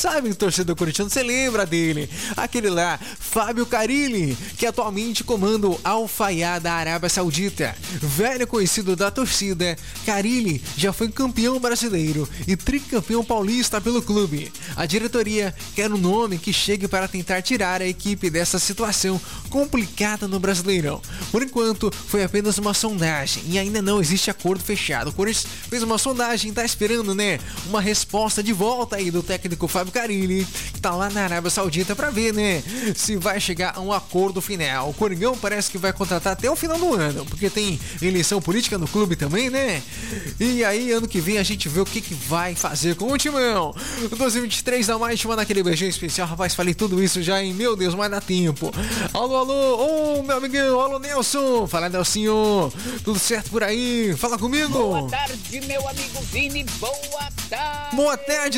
sabe, torcedor corintiano, você lembra dele? Aquele lá, Fábio Carilli, que atualmente comanda o Al Fayed da Arábia Saudita. Velho conhecido da torcida, Carilli já foi campeão brasileiro e tricampeão paulista pelo clube. A diretoria quer um nome que chegue para tentar tirar a equipe dessa situação complicada no Brasileirão. Por enquanto, foi apenas uma sondagem e ainda não existe acordo fechado. O Corinthians fez uma sondagem, tá esperando, né, uma resposta de volta aí do técnico Fábio Carilli, que tá lá na Arábia Saudita, pra ver, né, se vai chegar a um acordo final. O Coringão parece que vai contratar até o final do ano, porque tem eleição política no clube também, né? E aí, ano que vem, a gente vê o que vai fazer com o Timão. 2023 dá mais, te manda aquele beijinho especial. Rapaz, falei tudo isso já, hein? Meu Deus, mas dá tempo. Alô, alô, ô, meu amigão, alô, Nelson. Fala, Nelsinho. Tudo certo por aí? Fala comigo. Boa tarde, meu amigo Vini. Boa tarde. Boa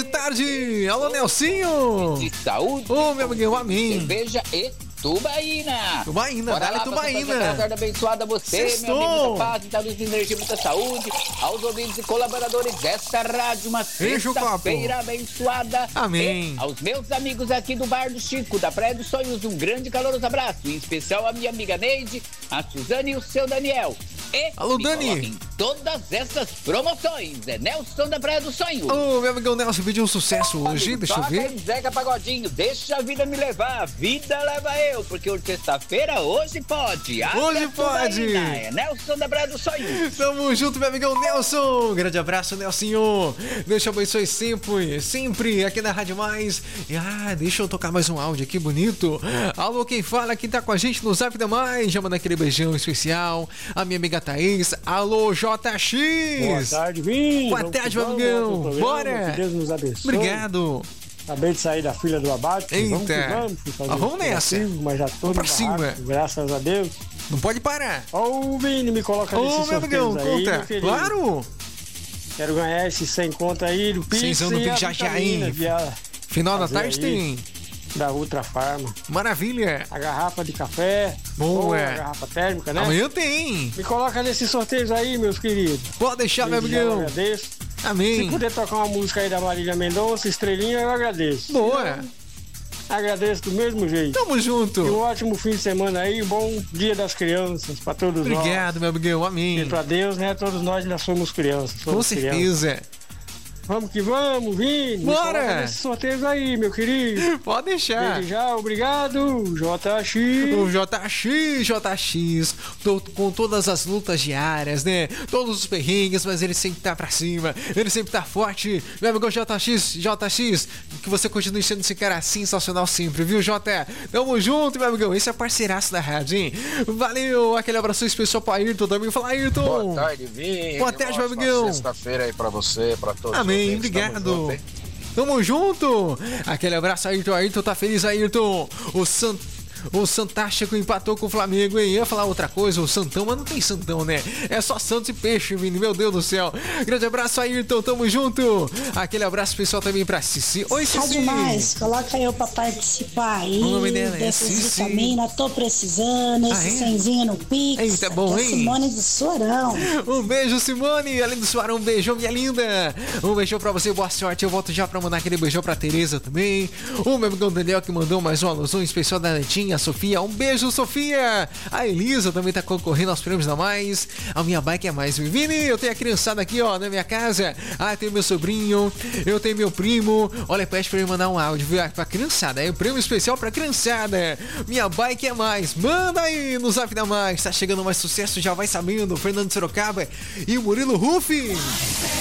tarde. Alô, Nelsinho. De saúde. Ô, meu amigão, amém. Cerveja e Tubaína. Bora dale lá, Tubaína. Tarde abençoada a você, Sextou. meu amigo, muita paz, muita luz, energia, muita saúde. Aos ouvintes e colaboradores desta rádio, uma sexta-feira abençoada. Amém. E aos meus amigos aqui do Bar do Chico, da Praia dos Sonhos, um grande e caloroso abraço. Em especial a minha amiga Neide, a Suzane e o seu Daniel. E alô, Dani. Em todas essas promoções, é Nelson da Praia do Sonho. Ô, meu amigão Nelson, pediu um sucesso hoje, deixa eu ver. Zeca Pagodinho, deixa a vida me levar, a vida leva eu, porque hoje sexta-feira, hoje pode. Hoje pode. É Nelson da Praia do Sonho. Tamo junto, meu amigão Nelson. Grande abraço, Nelsinho. Deus te abençoe sempre aqui na Rádio Mais. E, deixa eu tocar mais um áudio aqui bonito. Alô, quem fala, quem tá com a gente no Zap da Mais, já manda aquele beijão especial. A minha amiga Thaís. Alô, JX. Boa tarde, Vini. Boa tarde, meu amigão. Bora. Que Deus nos abençoe. Obrigado. Acabei de sair da fila do abate. Eita. Vamos nessa. Mas já tô pra cima. Graças a Deus. Não pode parar. Ô, Vini, me coloca nesse meu amigão, aí, conta. Claro. Quero ganhar esse 100 conto aí do Pix. 100 do Pix já, hein? Final da tarde tem. Da Ultra Farma. Maravilha. A garrafa de café. Boa. A garrafa térmica, né? Amanhã tem. Me coloca nesses sorteios aí, meus queridos. Pode deixar, meu amigão. Eu agradeço. Amém. Se puder tocar uma música aí da Marília Mendonça, Estrelinha, eu agradeço. Boa. Agradeço do mesmo jeito. Tamo junto. E um ótimo fim de semana aí, bom Dia das Crianças pra todos nós. Obrigado, meu amigão. Amém. E pra Deus, né? Todos nós ainda somos crianças. Com certeza. Crianças. Vamos que vamos, Vini. Bora! Esses sorteios aí, meu querido. Pode deixar. Desde já, obrigado, JX. O JX, com todas as lutas diárias, né? Todos os perrengues, mas ele sempre tá pra cima. Ele sempre tá forte. Meu amigo JX, que você continue sendo esse cara sensacional sempre, viu, Jota? Tamo junto, meu amigão. Esse é parceiraço da rádio, hein? Valeu, aquele abraço especial pra Ayrton também. Fala, Ayrton. Boa tarde, Vini. Boa tarde, meu amigão. Sexta-feira aí pra você, pra todos. Amém. Obrigado. Tamo junto. Aquele abraço, Ayrton. Ayrton tá feliz, Ayrton. O Santástico empatou com o Flamengo, hein? Eu ia falar outra coisa, o Santão, mas não tem Santão, né? É só Santos e Peixe, Vini, meu Deus do céu. Grande abraço, Ayrton, tamo junto. Aquele abraço especial também pra Cici. Oi, Cici. Rádio Mais, coloca eu pra participar aí. O nome dela é Cici. Cici. Vitamina, tô precisando, esse cenzinho no Pix. Eita, bom, hein? Simone do Suarão. Um beijo, Simone, além do Suarão, um beijão, minha linda. Um beijão pra você, boa sorte. Eu volto já pra mandar aquele beijão pra Tereza também. O meu amigão Daniel que mandou mais um alusão especial da Netinha, a Sofia. Um beijo, Sofia. A Elisa também tá concorrendo aos prêmios da Mais. A minha bike é mais. Vini, eu tenho a criançada aqui, ó, na minha casa. Eu tenho meu sobrinho, eu tenho meu primo. Olha, pede pra ele mandar um áudio, viu? Pra criançada, é um prêmio especial pra criançada. Minha bike é mais. Manda aí no Zap da Mais. Tá chegando mais sucesso, já vai sabendo. Fernando Sorocaba e o Murilo Rufi.